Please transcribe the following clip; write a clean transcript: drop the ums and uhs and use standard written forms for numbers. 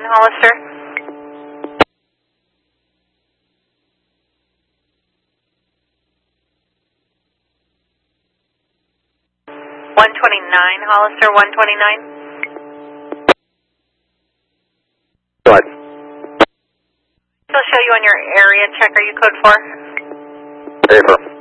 Hollister. 129, Hollister, 129. What? It'll show you on your area checker you code 4. Paper.